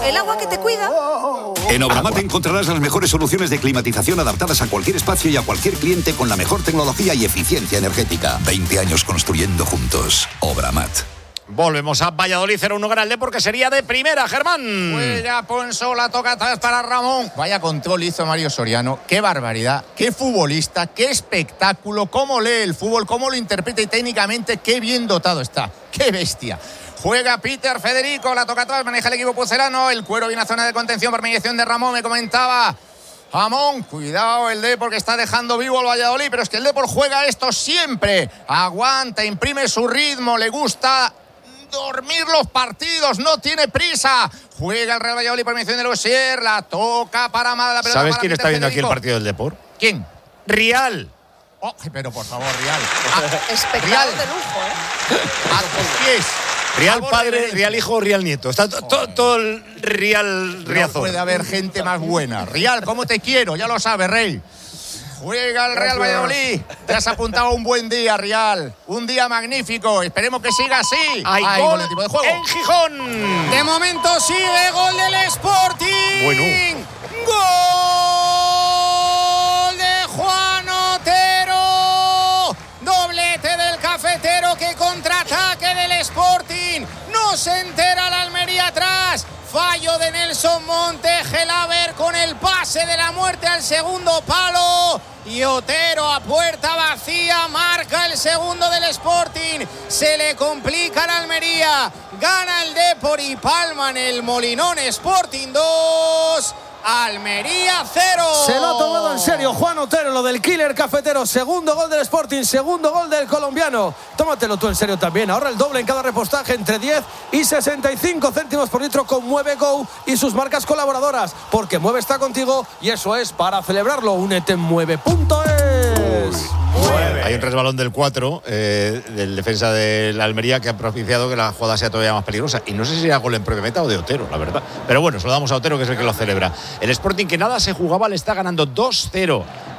el agua que te cuida. En Obramat encontrarás las mejores soluciones de climatización adaptadas a cualquier espacio y a cualquier cliente con la mejor tecnología y eficiencia energética. 20 años construyendo juntos. Obramat. Volvemos a Valladolid, 0-1 gana el Depor, que sería de primera, Germán. Juega Ponsola, toca atrás para Ramón. Vaya control hizo Mario Soriano. Qué barbaridad, qué futbolista, qué espectáculo, cómo lee el fútbol, cómo lo interpreta y técnicamente qué bien dotado está. Qué bestia. Juega Peter Federico, la toca atrás, maneja el equipo pucelano. El Cuero viene a zona de contención por mediación de Ramón, me comentaba Ramón. Cuidado el Depor, que está dejando vivo al Valladolid, pero es que el Depor juega esto siempre. Aguanta, imprime su ritmo, le gusta dormir los partidos, no tiene prisa. Juega el Real Valladolid por mediación de Lussier, la toca para Amada. ¿Sabes quién está viendo aquí el partido del Depor? ¿Quién? Rial. Oh, pero por favor, Rial. Espectáculo de lujo, A tus pies. Rial padre, Rial hijo, Rial nieto. Está todo el Rial Riazor. No puede haber gente más buena. Rial, ¿cómo te quiero? Ya lo sabes, Rey. Juega el Real Valladolid. Te has apuntado a un buen día, Rial. Un día magnífico. Esperemos que siga así. Hay gol en tipo de juego en Gijón. De momento sigue gol del Sporting. Bueno. Gol de Juan Otero. Doblete del cafetero, que contraataque del Sporting. No se entera la Almería atrás. Fallo de Nelson Monte, Gelaber con el pase de la muerte al segundo palo. Y Otero a puerta vacía marca el segundo del Sporting. Se le complica la Almería. Gana el Depor y palma en el Molinón. Sporting 2, Almería 0. Se lo ha tomado en serio Juan Otero, lo del killer cafetero. Segundo gol del Sporting, segundo gol del colombiano. Tómatelo tú en serio también. Ahorra el doble en cada repostaje, entre 10 y 65 céntimos por litro con Mueve Go y sus marcas colaboradoras. Porque Mueve está contigo y eso es para celebrarlo. Únete en Mueve.es. Hay un resbalón del 4 del defensa de la Almería, que ha propiciado que la jugada sea todavía más peligrosa. Y no sé si era gol en propia meta o de Otero, la verdad. Pero bueno, se lo damos a Otero, que es el que lo celebra. El Sporting, que nada se jugaba, le está ganando 2-0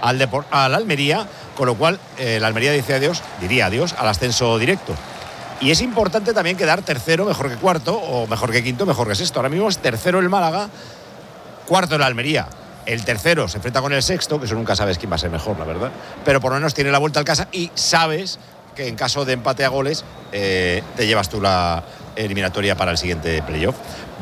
al Almería, con lo cual la Almería diría adiós al ascenso directo. Y es importante también quedar tercero, mejor que cuarto, o mejor que quinto, mejor que sexto. Ahora mismo es tercero el Málaga, cuarto el Almería. El tercero se enfrenta con el sexto, que eso nunca sabes quién va a ser mejor, la verdad. Pero por lo menos tiene la vuelta al casa y sabes que en caso de empate a goles te llevas tú la eliminatoria para el siguiente playoff.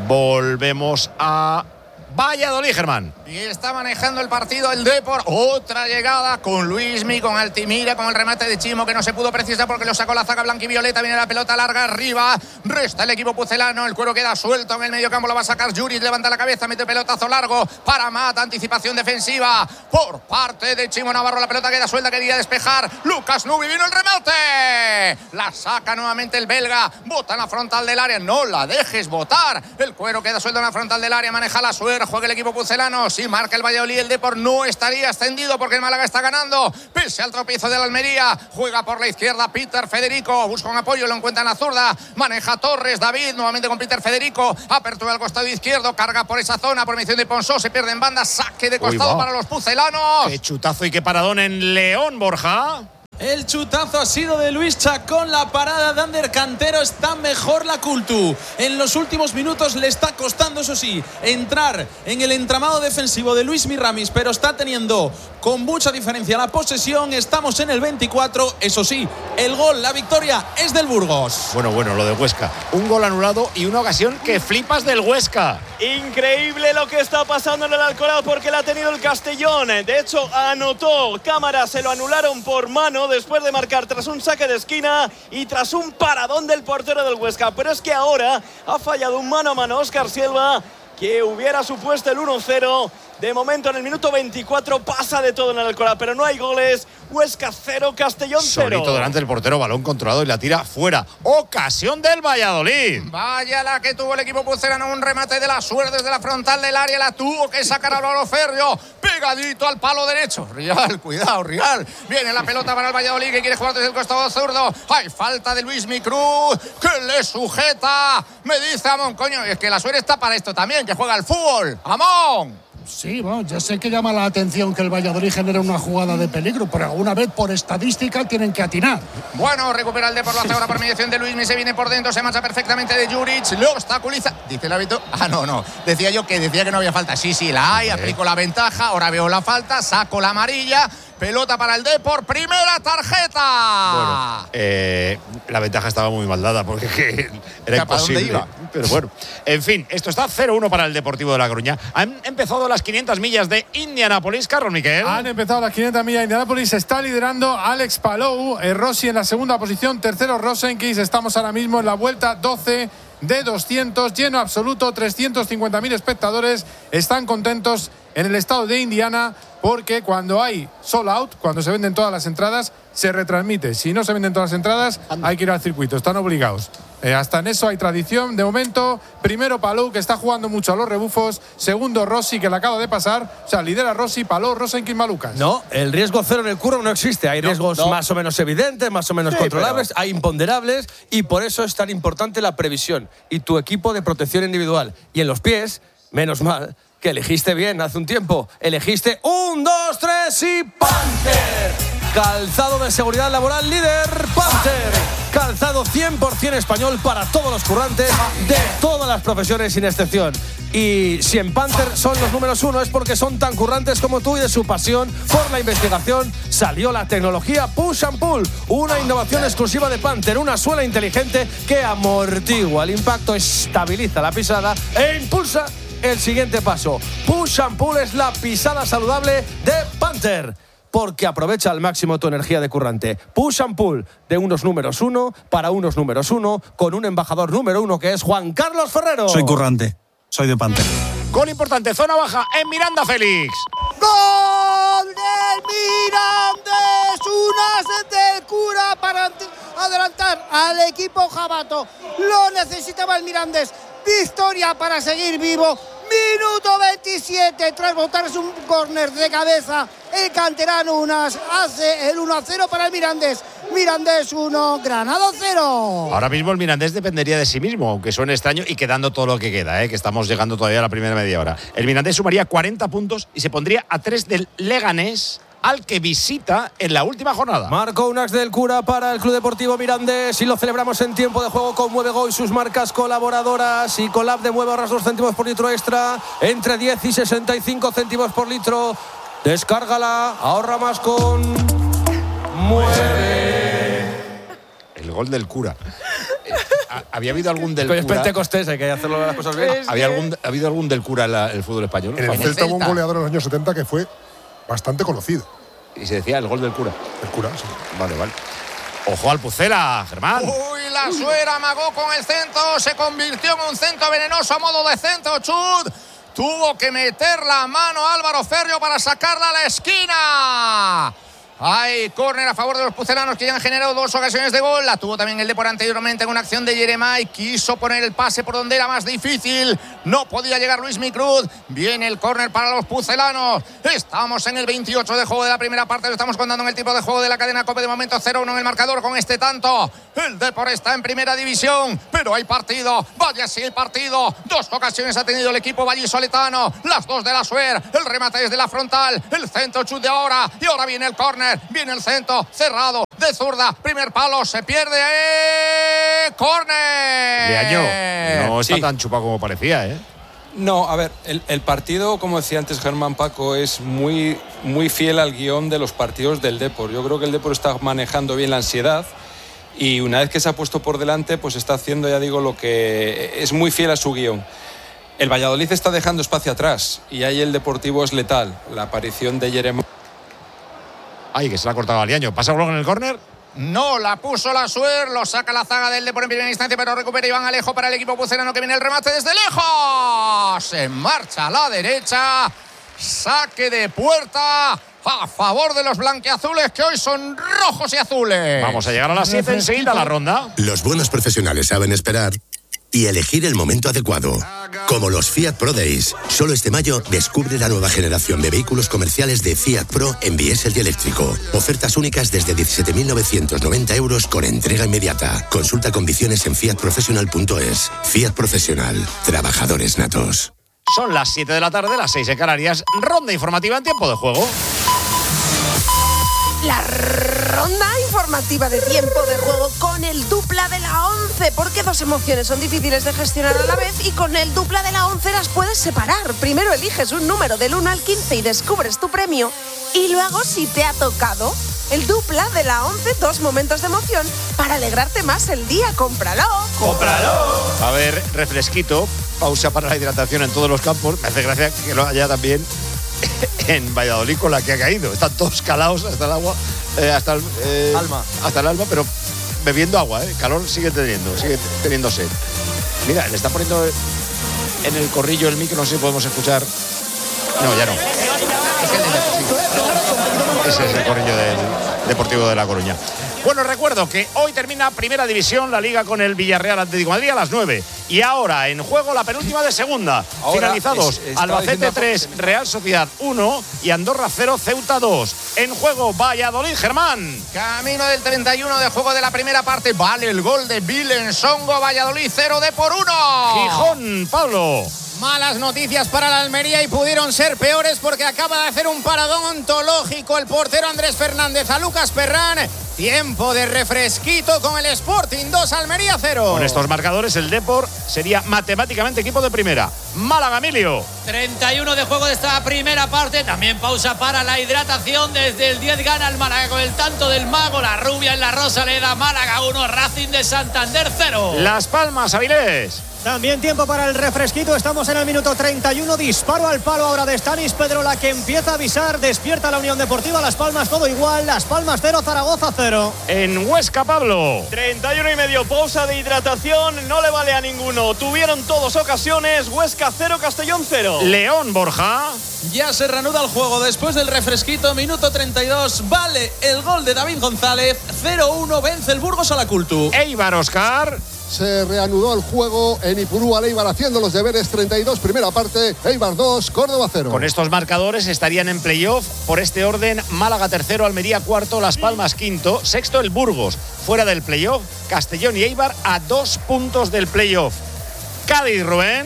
Volvemos a Valladolid, Germán. Y está manejando el partido el Depor. Otra llegada con Luismi, con Altimira, con el remate de Chimo, que no se pudo precisar porque lo sacó la zaga blanquivioleta. Viene la pelota larga arriba. Resta el equipo pucelano. El Cuero queda suelto en el mediocampo. Lo va a sacar Yuri. Levanta la cabeza, mete pelotazo largo para Mata. Anticipación defensiva por parte de Chimo Navarro. La pelota queda suelta. Quería despejar Lucas Nubi. Vino el remate. La saca nuevamente el belga. Bota en la frontal del área. No la dejes botar. El Cuero queda suelto en la frontal del área. Maneja la suerte. Juega el equipo pucelano. Si marca el Valladolid, el Depor no estaría ascendido porque el Málaga está ganando. Pese al tropiezo de la Almería. Juega por la izquierda Peter Federico. Busca un apoyo, lo encuentra en la zurda. Maneja Torres. David nuevamente con Peter Federico. Apertura al costado izquierdo. Carga por esa zona. Por mención de Ponsó. Se pierde en banda. Saque de costado para los pucelanos. Qué chutazo y qué paradón en León, Borja. El chutazo ha sido de Luis Chacón, la parada de Ander Cantero. Está mejor la Cultu. En los últimos minutos le está costando, eso sí, entrar en el entramado defensivo de Luis Ramis, pero está teniendo con mucha diferencia la posesión. Estamos en el 24, eso sí, el gol, la victoria es del Burgos. Bueno, lo de Huesca. Un gol anulado y una ocasión que flipas del Huesca. Increíble lo que está pasando en el Alcoraz, porque la ha tenido el Castellón. De hecho, anotó Cámara, se lo anularon por mano después de marcar tras un saque de esquina y tras un paradón del portero del Huesca. Pero es que ahora ha fallado un mano a mano Óscar Silva, que hubiera supuesto el 1-0. De momento, en el minuto 24 pasa de todo en el Alcoraz, pero no hay goles. Huesca 0, Castellón 0. Solito delante del portero, balón controlado y la tira fuera. Ocasión del Valladolid. Vaya la que tuvo el equipo pucelano, un remate de la suerte desde la frontal del área. La tuvo que sacar Álvaro Ferrio, pegadito al palo derecho. Rial, cuidado, Rial. Viene la pelota para el Valladolid, que quiere jugar desde el costado zurdo. Hay falta de Luis Cruz, que le sujeta. Me dice Amón, coño, es que la suerte está para esto también, que juega al fútbol. Amón. Sí, bueno, ya sé que llama la atención que el Valladolid genere una jugada de peligro, pero alguna vez por estadística tienen que atinar. Bueno, recupera el Depor, lo hace ahora por mediación de Luismi, se viene por dentro, se marcha perfectamente de Juric, lo obstaculiza. Dice el árbitro, no, decía que no había falta. Sí, la hay, aplico la ventaja, ahora veo la falta, saco la amarilla. Pelota para el Depor, primera tarjeta. Bueno, la ventaja estaba muy mal dada porque era imposible. Iba? Pero bueno, en fin, esto está 0-1 para el Deportivo de La Coruña. Han empezado las 500 millas de Indianápolis, Carlos Miquel. Han empezado las 500 millas de Indianápolis. Está liderando Alex Palou, Rossi en la segunda posición, tercero Rosenquist. Estamos ahora mismo en la vuelta 12 de 200, lleno absoluto, 350.000 espectadores. Están contentos en el estado de Indiana porque cuando hay sold out, cuando se venden todas las entradas, se retransmite. Si no se venden todas las entradas, hay que ir al circuito, están obligados. Hasta en eso hay tradición. De momento, primero Palou, que está jugando mucho a los rebufos. Segundo Rossi, que le acaba de pasar. O sea, lidera Rossi, Palou, Rosenquist, Malucas. No, el riesgo cero en el curro no existe. Hay riesgos más o menos evidentes, más o menos controlables, hay imponderables, y por eso es tan importante la previsión y tu equipo de protección individual. Y en los pies, menos mal que elegiste bien hace un tiempo. Elegiste 1, 2, 3 y Panther. Calzado de seguridad laboral líder, Panther. Calzado 100% español para todos los currantes de todas las profesiones sin excepción. Y si en Panther son los números 1 es porque son tan currantes como tú, y de su pasión por la investigación salió la tecnología Push and Pull, una innovación exclusiva de Panther, una suela inteligente que amortigua el impacto, estabiliza la pisada e impulsa el siguiente paso. Push and Pull es la pisada saludable de Panther, porque aprovecha al máximo tu energía de currante. Push and Pull, de unos números 1 para unos números 1, con un embajador número 1 que es Juan Carlos Ferrero. Soy currante, soy de Panther. Gol importante, zona baja en Miranda, Félix. ¡Gol del Mirandés! Un as del Cura para adelantar al equipo jabato. Lo necesitaba el Mirandés. Victoria para seguir vivo. Minuto 27, tras botarse un córner de cabeza, el canterano Unas hace el 1-0 para el Mirandés. Mirandés 1, Granada 0. Ahora mismo el Mirandés dependería de sí mismo, aunque suene extraño y quedando todo lo que queda, que estamos llegando todavía a la primera media hora. El Mirandés sumaría 40 puntos y se pondría a 3 del Leganés, al que visita en la última jornada. Marcó un as del Cura para el Club Deportivo Mirandés y lo celebramos en tiempo de juego con Muevego y sus marcas colaboradoras. Y Colab de Mueve ahorras 2 céntimos por litro extra, entre 10 y 65 céntimos por litro. Descárgala, ahorra más con Mueve. El gol del Cura. ¿Había habido algún del Cura? Es Pentecostés, hay que hacerlo las cosas bien. ¿Ha habido algún del Cura en el fútbol español? En el Celta hubo un goleador en los años 70 que fue bastante conocido. Y se decía el gol del Cura. El Cura, sí. Vale. Ojo al Pucela, Germán. Uy, la suera amagó con el centro, se convirtió en un centro venenoso a modo de centro, chut. Tuvo que meter la mano Álvaro Ferrio para sacarla a la esquina. Hay córner a favor de los pucelanos, que ya han generado 2 ocasiones de gol. La tuvo también el Depor anteriormente en una acción de Yeremay. Quiso poner el pase por donde era más difícil. No podía llegar Luismi Cruz. Viene el córner para los pucelanos. Estamos en el 28 de juego de la primera parte. Lo estamos contando en el tipo de juego de la cadena COPE. De momento 0-1 en el marcador con este tanto. El Depor está en primera división, pero hay partido. Vaya si hay partido. 2 ocasiones ha tenido el equipo vallisoletano. Las 2 de la Suer. El remate desde la frontal. El centro chut de ahora. Y ahora viene el córner. Viene el centro cerrado de zurda. Primer palo, se pierde. ¡Córner! Leaño, no está tan chupado como parecía, ¿eh? No, a ver, el partido, como decía antes Germán Paco, es muy, muy fiel al guión de los partidos del Depor. Yo creo que el Depor está manejando bien la ansiedad y una vez que se ha puesto por delante, pues está haciendo, ya digo, lo que es muy fiel a su guión. El Valladolid está dejando espacio atrás y ahí el Deportivo es letal. La aparición de Yeremay. Ay, que se la ha cortado a Leaño. ¿Pasa algo en el córner? No, la puso la Suer, lo saca la zaga del Depor en primera instancia, pero recupera Iván Alejo para el equipo pucelano, que viene el remate desde lejos. En marcha a la derecha, saque de puerta a favor de los blanquiazules, que hoy son rojos y azules. Vamos a llegar a las 7 enseguida a la ronda. Los buenos profesionales saben esperar y elegir el momento adecuado. Como los Fiat Pro Days. Solo este mayo descubre la nueva generación de vehículos comerciales de Fiat Pro en diésel y eléctrico. Ofertas únicas desde 17.990 euros con entrega inmediata. Consulta condiciones en fiatprofessional.es. Fiat Profesional. Trabajadores natos. Son las 7 de la tarde, las 6 en Canarias. Ronda informativa en tiempo de juego. La ronda informativa de tiempo de juego con el dupla de la 11, porque dos emociones son difíciles de gestionar a la vez y con el dupla de la 11 las puedes separar. Primero eliges un número del 1 al 15 y descubres tu premio, y luego, si te ha tocado el dupla de la 11, dos momentos de emoción para alegrarte más el día. ¡Cómpralo! ¡Cómpralo! Va a haber refresquito, pausa para la hidratación en todos los campos. Me hace gracia que lo haya también en Valladolid con la que ha caído. Están todos calados hasta el agua, hasta el alma, pero bebiendo agua, calor sigue teniendo sed. Mira, le está poniendo en el corrillo el micro, no sé si podemos escuchar. No, ya no. Ese es el corrillo del Deportivo de La Coruña. Bueno, recuerdo que hoy termina Primera División, la Liga con el Villarreal Atlético de Madrid a las 9. Y ahora en juego la penúltima de segunda. Finalizados Albacete 3, Real Sociedad 1 y Andorra 0, Ceuta 2. En juego Valladolid, Germán. Camino del 31 de juego de la primera parte. Vale el gol de Vilensongo. Valladolid 0 de por 1. Gijón, Pablo. Malas noticias para la Almería y pudieron ser peores porque acaba de hacer un paradón ontológico el portero Andrés Fernández a Lucas Perrán. Tiempo de refresquito con el Sporting 2, Almería 0. Con estos marcadores el Depor sería matemáticamente equipo de primera. Málaga, Emilio. 31 de juego de esta primera parte. También pausa para la hidratación. Desde el 10 gana el Málaga con el tanto del Mago. La rubia en la Rosaleda. Málaga 1, Racing de Santander 0. Las Palmas, Avilés. También tiempo para el refresquito. Estamos en el minuto 31. Disparo al palo ahora de Stanis Pedrola, que empieza a avisar. Despierta la Unión Deportiva Las Palmas, todo igual. Las Palmas 0, Zaragoza 0. En Huesca, Pablo. 31 y medio, pausa de hidratación. No le vale a ninguno. Tuvieron todos ocasiones. Huesca 0, Castellón 0. León, Borja. Ya se reanuda el juego después del refresquito. Minuto 32. Vale el gol de David González. 0-1. Vence el Burgos a la Cultu. Eibar, Óscar. Se reanudó el juego en Ipurúa, Eibar haciendo los deberes. 32, primera parte, Eibar 2, Córdoba 0. Con estos marcadores estarían en playoff por este orden: Málaga tercero, Almería cuarto, Las Palmas quinto, sexto el Burgos. Fuera del playoff, Castellón y Eibar a 2 puntos del playoff. Cádiz, Rubén.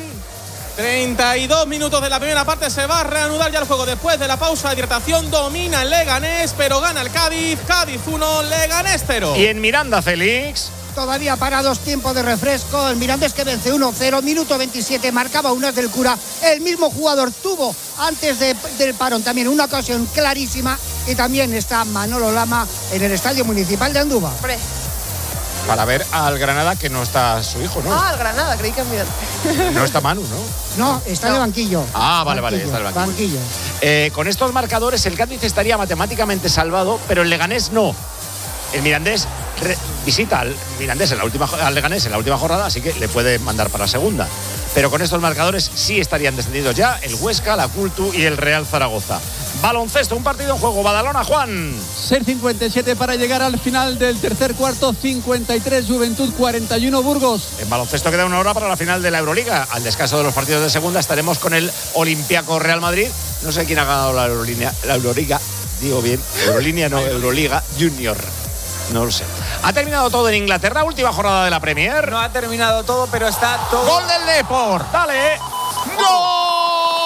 32 minutos de la primera parte. Se va a reanudar ya el juego después de la pausa de hidratación. Domina el Leganés, pero gana el Cádiz. Cádiz 1, Leganés 0. Y en Miranda, Félix. Todavía parados, tiempo de refresco. El Mirandés que vence 1-0, minuto 27, marcaba Unas del Cura. El mismo jugador tuvo antes del parón también una ocasión clarísima. Y también está Manolo Lama en el Estadio Municipal de Andúba. Hombre. Para ver al Granada, que no está su hijo, ¿no? Ah, al Granada, creí que No está Manu, ¿no? No, está en el banquillo. Ah, vale, está en el banquillo. Con estos marcadores el Cádiz estaría matemáticamente salvado, pero el Leganés no. El Mirandés visita al Leganés en la última jornada, así que le puede mandar para la segunda. Pero con estos marcadores sí estarían descendidos ya el Huesca, la Cultu y el Real Zaragoza. Baloncesto, un partido en juego. Badalona, Juan. 6:57 para llegar al final del tercer cuarto. 53 Juventud, 41 Burgos. En baloncesto queda una hora para la final de la Euroliga. Al descanso de los partidos de segunda estaremos con el Olympiacos Real Madrid. No sé quién ha ganado la Euroliga. Digo bien, Euroliga, no, Euroliga Junior. No lo sé. Ha terminado todo en Inglaterra, última jornada de la Premier. No ha terminado todo, pero está todo. Gol del Depor. Dale. ¡Gol!